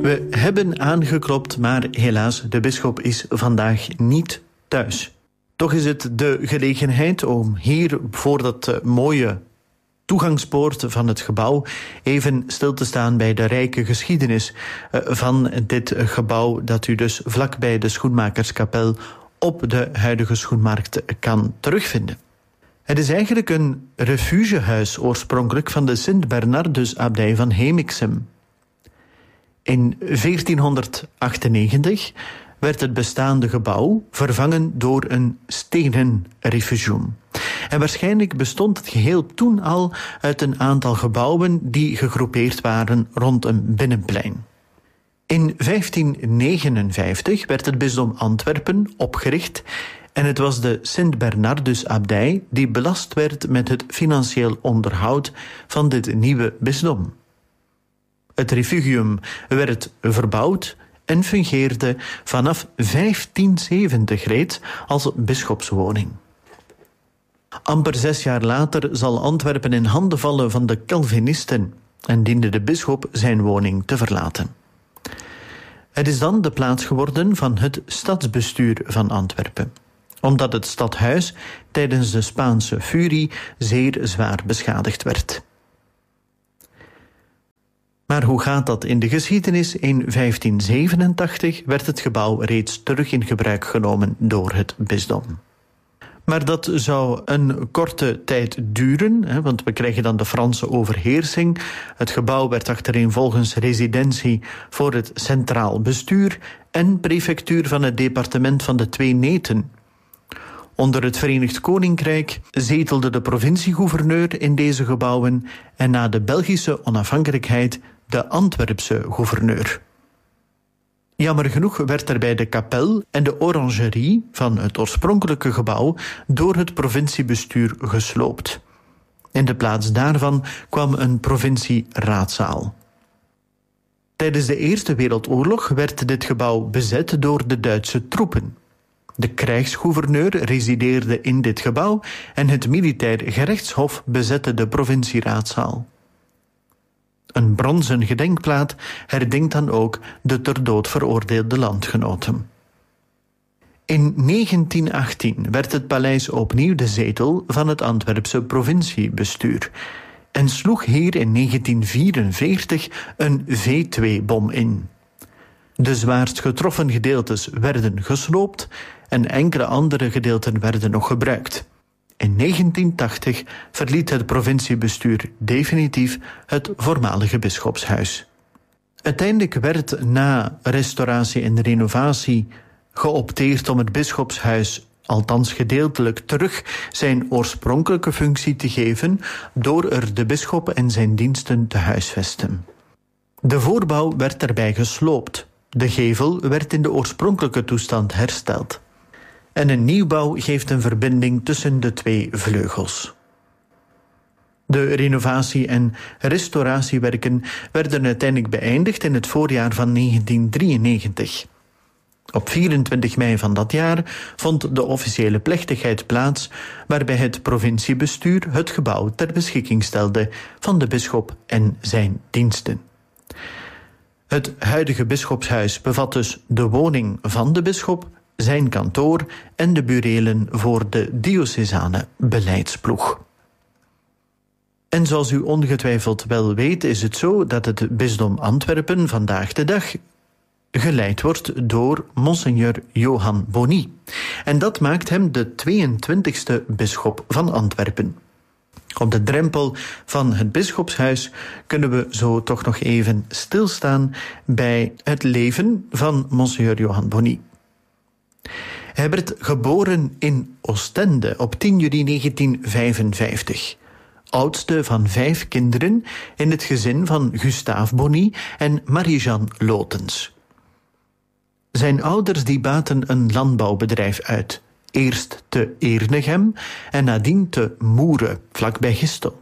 We hebben aangeklopt, maar helaas, de bisschop is vandaag niet thuis. Toch is het de gelegenheid om hier voor dat mooie toegangspoort van het gebouw even stil te staan bij de rijke geschiedenis van dit gebouw dat u dus vlakbij de Schoenmakerskapel op de huidige Schoenmarkt kan terugvinden. Het is eigenlijk een refugehuis oorspronkelijk van de Sint-Bernardus-abdij van Hemiksem. In 1498 werd het bestaande gebouw vervangen door een stenen refugium. En waarschijnlijk bestond het geheel toen al uit een aantal gebouwen die gegroepeerd waren rond een binnenplein. In 1559 werd het bisdom Antwerpen opgericht en het was de Sint-Bernardus-abdij die belast werd met het financieel onderhoud van dit nieuwe bisdom. Het refugium werd verbouwd en fungeerde vanaf 1570 reeds als bisschopswoning. Amper 6 jaar later zal Antwerpen in handen vallen van de Calvinisten en diende de bisschop zijn woning te verlaten. Het is dan de plaats geworden van het stadsbestuur van Antwerpen, omdat het stadhuis tijdens de Spaanse furie zeer zwaar beschadigd werd. Maar hoe gaat dat in de geschiedenis? In 1587 werd het gebouw reeds terug in gebruik genomen door het bisdom. Maar dat zou een korte tijd duren, want we krijgen dan de Franse overheersing. Het gebouw werd achtereenvolgens residentie voor het centraal bestuur en prefectuur van het departement van de Twee Neten. Onder het Verenigd Koninkrijk zetelde de provinciegouverneur in deze gebouwen en na de Belgische onafhankelijkheid de Antwerpse gouverneur. Jammer genoeg werd daarbij de kapel en de orangerie van het oorspronkelijke gebouw door het provinciebestuur gesloopt. In de plaats daarvan kwam een provincieraadzaal. Tijdens de Eerste Wereldoorlog werd dit gebouw bezet door de Duitse troepen. De krijgsgouverneur resideerde in dit gebouw en het militair gerechtshof bezette de provincieraadzaal. Een bronzen gedenkplaat herdenkt dan ook de ter dood veroordeelde landgenoten. In 1918 werd het paleis opnieuw de zetel van het Antwerpse provinciebestuur en sloeg hier in 1944 een V2-bom in. De zwaarst getroffen gedeeltes werden gesloopt en enkele andere gedeelten werden nog gebruikt. In 1980 verliet het provinciebestuur definitief het voormalige bisschopshuis. Uiteindelijk werd na restauratie en renovatie geopteerd om het bisschopshuis, althans gedeeltelijk, terug zijn oorspronkelijke functie te geven door er de bisschop en zijn diensten te huisvesten. De voorbouw werd daarbij gesloopt. De gevel werd in de oorspronkelijke toestand hersteld. En een nieuwbouw geeft een verbinding tussen de twee vleugels. De renovatie- en restauratiewerken werden uiteindelijk beëindigd in het voorjaar van 1993. Op 24 mei van dat jaar vond de officiële plechtigheid plaats waarbij het provinciebestuur het gebouw ter beschikking stelde van de bisschop en zijn diensten. Het huidige bisschopshuis bevat dus de woning van de bisschop, zijn kantoor en de burelen voor de diocesane beleidsploeg. En zoals u ongetwijfeld wel weet, is het zo dat het bisdom Antwerpen vandaag de dag geleid wordt door Monseigneur Johan Bony. En dat maakt hem de 22e bisschop van Antwerpen. Op de drempel van het bisschopshuis kunnen we zo toch nog even stilstaan bij het leven van Monseigneur Johan Bony. Hij werd geboren in Oostende op 10 juli 1955. Oudste van 5 kinderen in het gezin van Gustave Bony en Marie-Jeanne Lotens. Zijn ouders die baten een landbouwbedrijf uit. Eerst te Ernegem en nadien te Moere, vlakbij Gistel.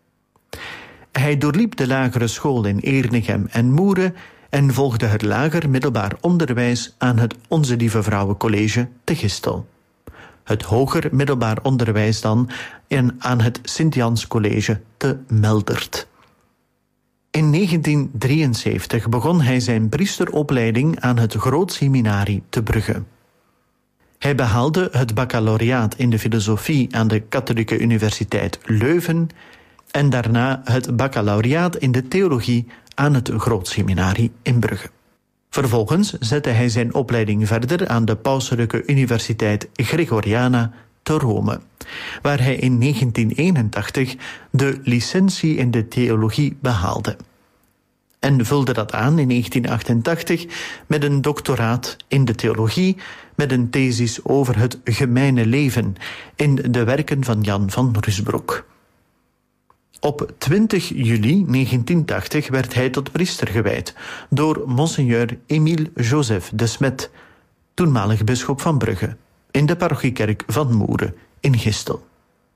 Hij doorliep de lagere school in Ernegem en Moere en volgde het lager middelbaar onderwijs aan het Onze Lieve Vrouwencollege te Gistel. Het hoger middelbaar onderwijs dan aan het Sint-Jans College te Meldert. In 1973 begon hij zijn priesteropleiding aan het Groot Seminarie te Brugge. Hij behaalde het baccalaureaat in de filosofie aan de Katholieke Universiteit Leuven en daarna het baccalaureaat in de theologie aan het Groot Seminarie in Brugge. Vervolgens zette hij zijn opleiding verder aan de Pauselijke Universiteit Gregoriana te Rome, waar hij in 1981 de licentie in de theologie behaalde. En vulde dat aan in 1988 met een doctoraat in de theologie met een thesis over het gemeene leven in de werken van Jan van Rusbroek. Op 20 juli 1980 werd hij tot priester gewijd door monseigneur Émile Joseph de Smet, toenmalig bisschop van Brugge, in de parochiekerk van Moeren in Gistel.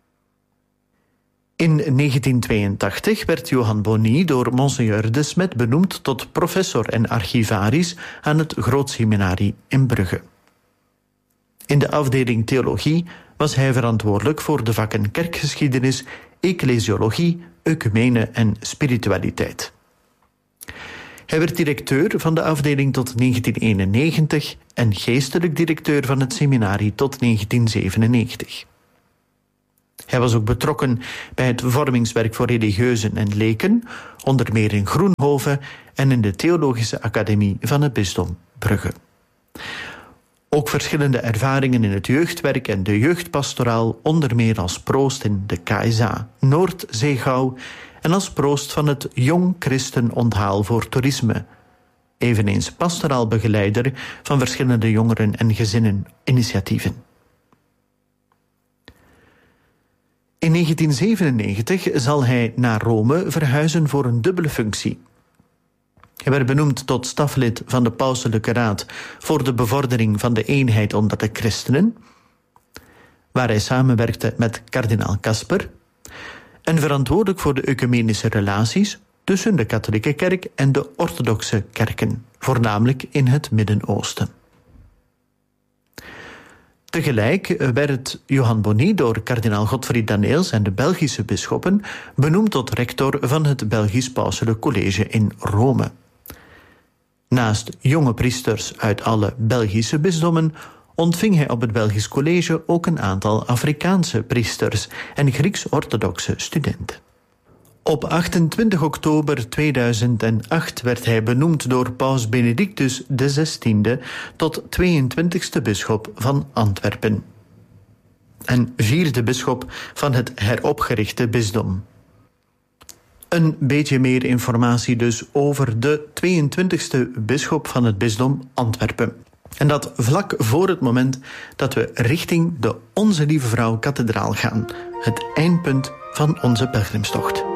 In 1982 werd Johan Bonny door monseigneur de Smet benoemd tot professor en archivaris aan het Groot Seminarie in Brugge. In de afdeling theologie was hij verantwoordelijk voor de vakken kerkgeschiedenis, ecclesiologie, ecumene en spiritualiteit. Hij werd directeur van de afdeling tot 1991 en geestelijk directeur van het seminarie tot 1997. Hij was ook betrokken bij het vormingswerk voor religieuzen en leken, onder meer in Groenhoven en in de Theologische Academie van het Bisdom Brugge. Ook verschillende ervaringen in het jeugdwerk en de jeugdpastoraal, onder meer als proost in de KSA Noordzeegouw en als proost van het Jong Christen Onthaal voor Toerisme. Eveneens pastoraal begeleider van verschillende jongeren- en gezinneninitiatieven. In 1997 zal hij naar Rome verhuizen voor een dubbele functie. Hij werd benoemd tot staflid van de Pauselijke Raad voor de bevordering van de eenheid onder de christenen, waar hij samenwerkte met kardinaal Kasper, en verantwoordelijk voor de ecumenische relaties tussen de katholieke kerk en de orthodoxe kerken, voornamelijk in het Midden-Oosten. Tegelijk werd Johan Bonny door kardinaal Godfried Daneels en de Belgische bisschoppen benoemd tot rector van het Belgisch Pauselijk College in Rome. Naast jonge priesters uit alle Belgische bisdommen ontving hij op het Belgisch College ook een aantal Afrikaanse priesters en Grieks-orthodoxe studenten. Op 28 oktober 2008 werd hij benoemd door paus Benedictus XVI tot 22e bisschop van Antwerpen en 4e bisschop van het heropgerichte bisdom. Een beetje meer informatie dus over de 22e bisschop van het bisdom Antwerpen. En dat vlak voor het moment dat we richting de Onze Lieve Vrouw kathedraal gaan, het eindpunt van onze pelgrimstocht.